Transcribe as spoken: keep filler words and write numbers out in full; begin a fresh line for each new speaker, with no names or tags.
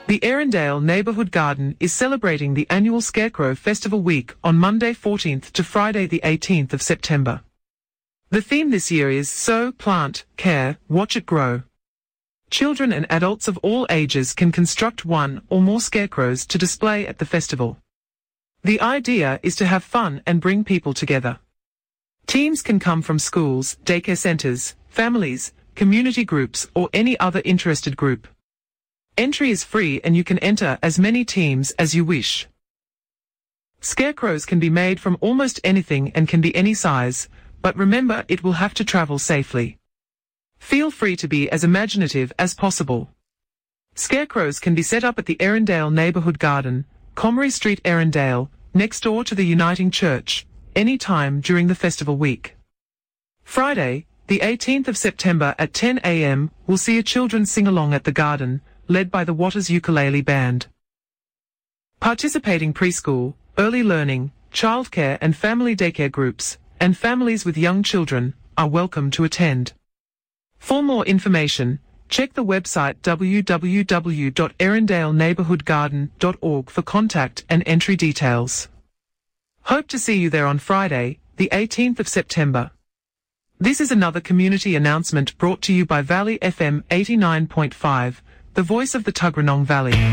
The Erindale Neighbourhood Garden is celebrating the annual Scarecrow Festival Week on Monday fourteenth to Friday the eighteenth of September. The theme this year is Sow, Plant, Care, Watch It Grow. Children and adults of all ages can construct one or more scarecrows to display at the festival. The idea is to have fun and bring people together. Teams can come from schools, daycare centres, families, community groups, or any other interested group. Entry is free and you can enter as many teams as you wish. Scarecrows can be made from almost anything and can be any size, but remember it will have to travel safely. Feel free to be as imaginative as possible. Scarecrows can be set up at the Erindale Neighbourhood Garden, Comrie Street, Erindale, next door to the Uniting Church, any time during the festival week. Friday, the eighteenth of September at ten a m, we'll see a children's sing-along at the garden, led by the Waters Ukulele Band. Participating preschool, early learning, childcare and family daycare groups, and families with young children, are welcome to attend. For more information, check the website w w w dot erindale neighbourhood garden dot org for contact and entry details. Hope to see you there on Friday, the eighteenth of September. This is another community announcement brought to you by Valley F M eighty-nine point five, the voice of the Tuggeranong Valley.